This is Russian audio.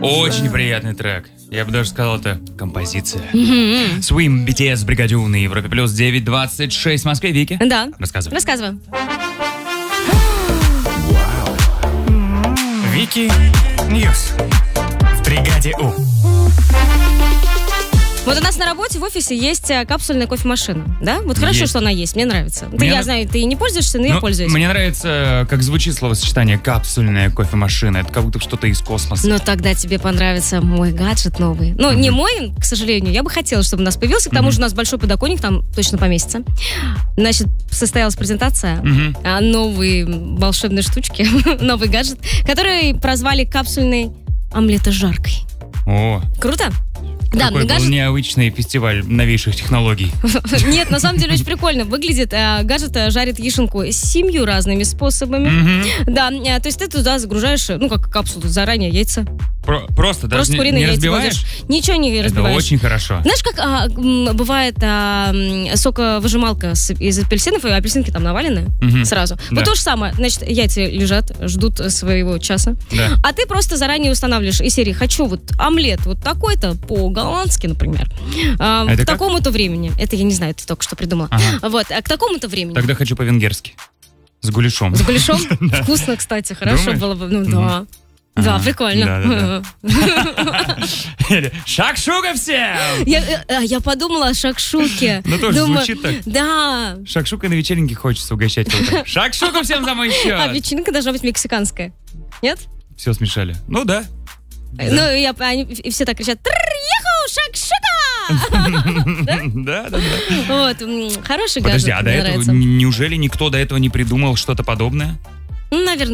Очень приятный трек. Я бы даже сказал, это композиция. Swim, BTS, Бригадю на Европе Плюс, 9:26 в Москве. Вики? Да. Рассказывай. Вики Ньюс в Бригаде У. Вот у нас на работе в офисе есть капсульная кофемашина, да? Вот хорошо, Есть. что она есть, мне нравится. Мне Знаю, ты не пользуешься, но я пользуюсь. Мне нравится, как звучит словосочетание «капсульная кофемашина». Это как будто что-то из космоса. Но тогда тебе понравится мой гаджет новый. Ну, не мой, к сожалению. Я бы хотела, чтобы у нас появился. К тому же у нас большой подоконник, там точно поместится. Значит, состоялась презентация новой волшебной штучки, новый гаджет, который прозвали капсульной омлетожаркой. О, Круто? какой был необычный фестиваль новейших технологий. Нет, на самом деле очень прикольно выглядит. Гаджет жарит яишенку 7 разными способами. Да, то есть ты туда загружаешь, как капсулу, заранее яйца. Просто даже куриные не яйца разбиваешь? кладешь. Ничего не разбиваешь. Это очень хорошо. Знаешь, как бывает соковыжималка из апельсинов, и апельсинки там навалены сразу. Да. Вот то же самое. Значит, яйца лежат, ждут своего часа. Да. А ты просто заранее устанавливаешь из серии «Хочу вот омлет вот такой-то по-голландски, например, к такому-то времени». Это я не знаю, ты только что придумала. Вот, а к такому-то времени. Тогда хочу по-венгерски. С гуляшом. С гуляшом? Вкусно, кстати, хорошо было бы. Да. Да, прикольно. Шакшука всем! Я подумала о шакшуке. Ну тоже звучит так. Да. Шакшукой на вечеринке хочется угощать кого-то. Шакшука всем за мой счет! А вечеринка должна быть мексиканская. Нет? Все смешали. Ну да. Ну, и все так кричат: шакшука! Да. Вот, хороший гаджет. Подожди, а до этого неужели никто до этого не придумал что-то подобное? Наверное.